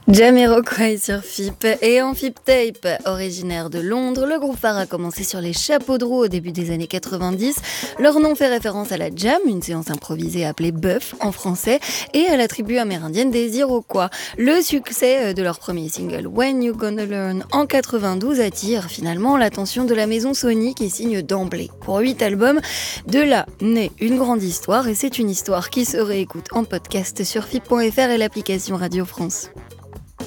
Jamiroquai sur FIP et en FIP Tape. Originaire de Londres, le groupe phare a commencé sur les chapeaux de roue au début des années 90. Leur nom fait référence à la jam, une séance improvisée appelée bœuf en français, et à la tribu amérindienne des Iroquois. Le succès de leur premier single When You Gonna Learn en 92 attire finalement l'attention de la maison Sony qui signe d'emblée pour 8 albums. De là naît une grande histoire et c'est une histoire qui se réécoute en podcast sur FIP.fr et l'application Radio France.